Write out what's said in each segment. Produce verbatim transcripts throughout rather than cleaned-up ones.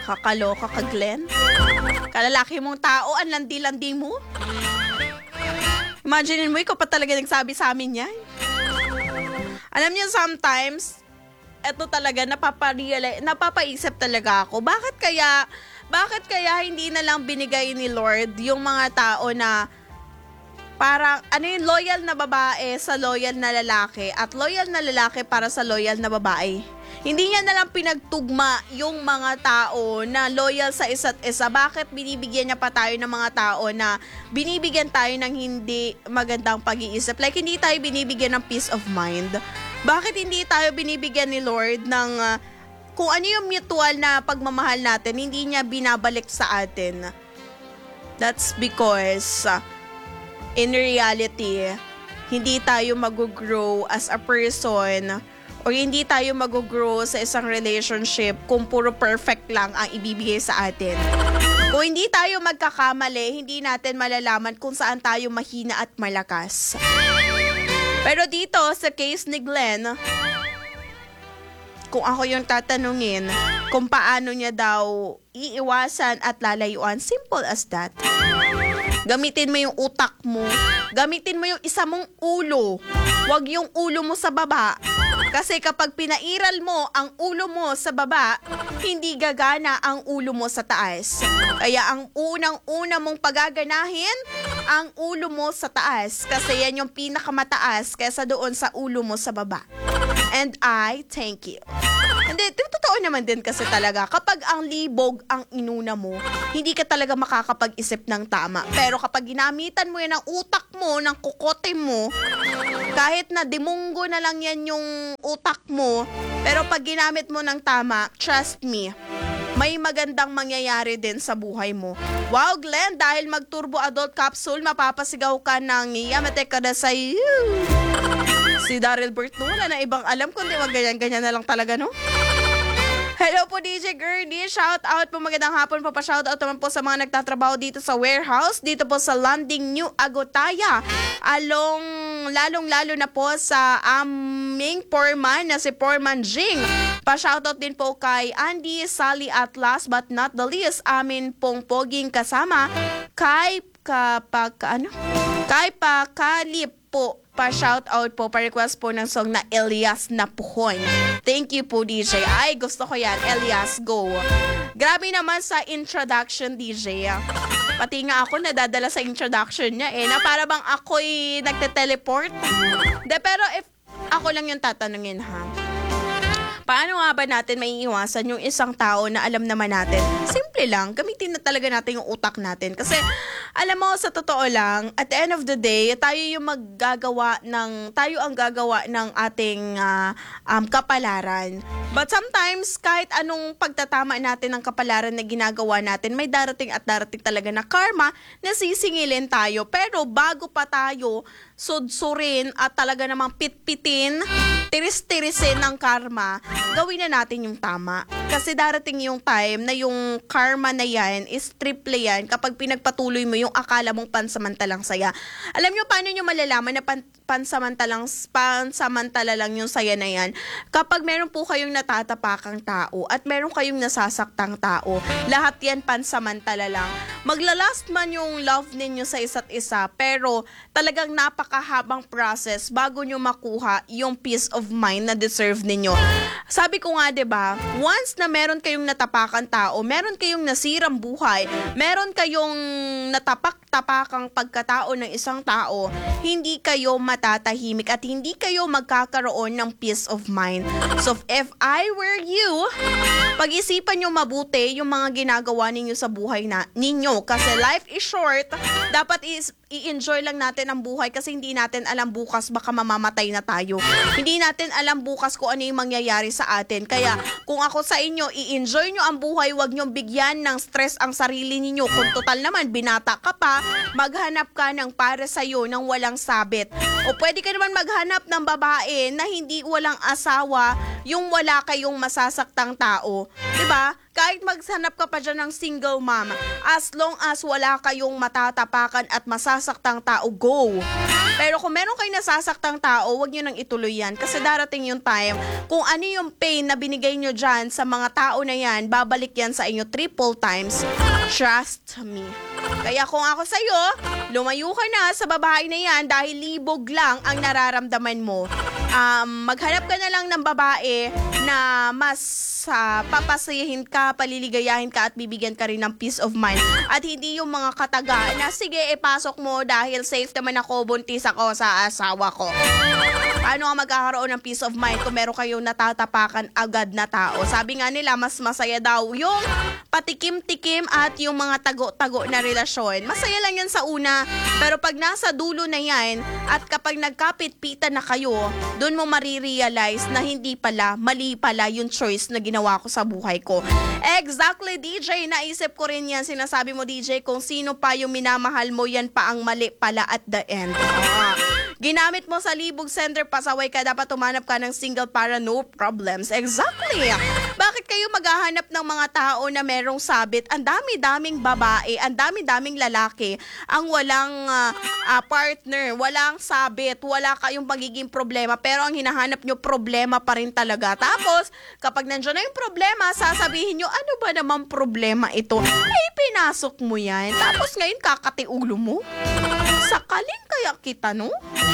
Kakaloka ka, Glenn. Kalalaki mong tao, ang landi-landi mo. Imagine mo, ikaw pa talaga nagsabi sa amin yan. Alam niyo, sometimes, eto talaga, napaparealize, napapaisip talaga ako, bakit kaya, bakit kaya hindi na lang binigay ni Lord yung mga tao na parang, ano yun, loyal na babae sa loyal na lalaki at loyal na lalaki para sa loyal na babae. Hindi niya na lang pinagtugma yung mga tao na loyal sa isa't isa. Bakit binibigyan niya pa tayo ng mga tao na binibigyan tayo ng hindi magandang pag-iisip? Like, hindi tayo binibigyan ng peace of mind. Bakit hindi tayo binibigyan ni Lord ng uh, kung ano yung mutual na pagmamahal natin, hindi niya binabalik sa atin? That's because uh, in reality, hindi tayo mag-grow as a person o hindi tayo mag-grow sa isang relationship kung puro perfect lang ang ibibigay sa atin. Kung hindi tayo magkakamali, hindi natin malalaman kung saan tayo mahina at malakas. Pero dito, sa case ni Glenn, kung ako yung tatanungin, kung paano niya daw iiwasan at lalayuan, simple as that. Gamitin mo yung utak mo. Gamitin mo yung isa mong ulo. Huwag yung ulo mo sa baba. Kasi kapag pinairal mo ang ulo mo sa baba, hindi gagana ang ulo mo sa taas. Kaya ang unang-una mong pagaganahin, ang ulo mo sa taas. Kasi yan yung pinakamataas kaysa doon sa ulo mo sa baba. And I thank you. Hindi, totoo naman din kasi talaga, kapag ang libog ang inuna mo, hindi ka talaga makakapag-isip ng tama. Pero kapag ginamitan mo yan ng utak mo, ng kukote mo, kahit na dimunggo na lang yan yung utak mo, pero pag ginamit mo ng tama, trust me, may magandang mangyayari din sa buhay mo. Wow, Glenn, dahil mag-turbo adult capsule, mapapasigaw ka ng Yamate ka na sa iyo. Si Daryl Burt, no, wala na ibang alam, kundi wag ganyan-ganyan na lang talaga, no? Hello po, D J Gertie. Shout out po, magandang hapon po. Pa-shout out naman po sa mga nagtatrabaho dito sa warehouse, dito po sa Landing New Agutaya. Along, lalong-lalo na po sa aming foreman na si Foreman Jing. Pa-shout out din po kay Andy, Sally at last but not the least, amin pong poging kasama kay kapag, ano? Kay Pakalip po. Pa-shout out po, pa-request po ng song na Elias na Puhon. Thank you po, D J. Ay, gusto ko yan. Elias, go. Grabe naman sa introduction, D J. Pati nga ako nadadala sa introduction niya eh, na para bang ako'y nagte-teleport. De, pero if ako lang yung tatanungin, ha? Paano nga ba natin maiiwasan yung isang tao na alam naman natin? Simple lang, gamitin na talaga natin yung utak natin. Kasi, alam mo, sa totoo lang, at the end of the day, tayo yung maggagawa ng, tayo ang gagawa ng ating uh, um, kapalaran. But sometimes, kahit anong pagtatama natin ng kapalaran na ginagawa natin, may darating at darating talaga na karma na sisingilin tayo. Pero bago pa tayo sudsurin at talaga namang pitpitin, tiris-tirisin ng karma, gawin na natin yung tama. Kasi darating yung time na yung karma na yan is triple yan kapag pinagpatuloy mo yung akala mong pansamantalang saya. Alam nyo paano nyo malalaman na pan, pansamantalang, pansamantala lang yung saya na yan? Kapag meron po kayong natatapakang tao at meron kayong nasasaktang tao, lahat yan pansamantala lang. Maglalast man yung love ninyo sa isa't isa, pero talagang napakahabang process bago nyo makuha yung peace of mind na deserve ninyo. Sabi ko nga, 'di ba? Once na meron kayong natapakan tao, meron kayong nasirang buhay, meron kayong natapak-tapakang pagkatao ng isang tao, hindi kayo matatahimik at hindi kayo magkakaroon ng peace of mind. So if I were you, pag-isipan nyo mabuti yung mga ginagawa ninyo sa buhay na ninyo kasi life is short. Dapat is i-enjoy lang natin ang buhay kasi hindi natin alam bukas baka mamamatay na tayo. Hindi natin alam bukas kung ano yung mangyayari sa atin. Kaya kung ako sa inyo, i-enjoy nyo ang buhay, wag nyo bigyan ng stress ang sarili ninyo. Kung total naman, binata ka pa, maghanap ka ng para sa'yo ng walang sabit. O pwede ka naman maghanap ng babae na hindi walang asawa, yung wala kayong masasaktang tao. 'Di ba? kahit maghanap ka pa dyan ng single mom, as long as wala kayong matatapakan at masasaktang tao, go. Pero kung meron kayong nasasaktang tao, huwag nyo nang ituloy yan. Kasi darating yung time, kung ano yung pain na binigay nyo dyan sa mga tao na yan, babalik yan sa inyo triple times. Trust me. Kaya kung ako sa'yo, lumayo ka na sa babae na yan dahil libog lang ang nararamdaman mo. Um, maghanap ka na lang ng babae na mas uh, papasayahin ka, paliligayahin ka at bibigyan ka rin ng peace of mind. At hindi yung mga kataga na sige, ipasok mo dahil safe naman ako, buntis ako sa asawa ko. Paano ka magkakaroon ng peace of mind kung meron kayong natatapakan agad na tao? Sabi nga nila, mas masaya daw yung patikim-tikim at yung mga tago-tago na relasyon. Masaya lang yan sa una, pero pag nasa dulo na yan at kapag nagkapit-pitan na kayo, doon mo marirealize na hindi pala, mali pala yung choice na ginawa ko sa buhay ko. Exactly, D J. Naisip ko rin yan. Sinasabi mo, D J, kung sino pa yung minamahal mo, yan pa ang mali pala at the end. Ah. Ginamit mo sa libog center, pasaway ka, dapat tumanap ka ng single para no problems. Exactly. Bakit kayo maghahanap ng mga tao na merong sabit? Ang dami-daming babae, ang dami-daming lalaki, ang walang uh, uh, partner, walang sabit, wala kayong magiging problema, pero ang hinahanap nyo, problema pa rin talaga. Tapos, kapag nandiyan na yung problema, sasabihin nyo, ano ba naman problema ito? Eh, pinasok mo yan. Tapos ngayon, kakatiulo mo. Sakalin kaya kita, no?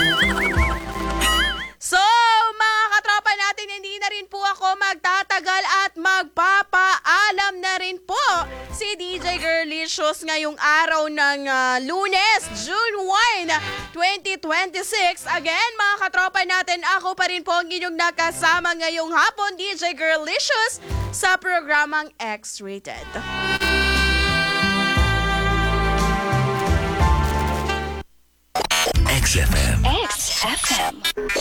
So, mga katropa natin, hindi na rin po ako magtatagal at magpapaalam na rin po si D J Girlicious ngayong araw ng uh, Lunes, June first, twenty twenty-six. Again, mga katropa natin, ako pa rin po ang inyong nakasama ngayong hapon, D J Girlicious, sa programang X-Rated. X F M. X F M.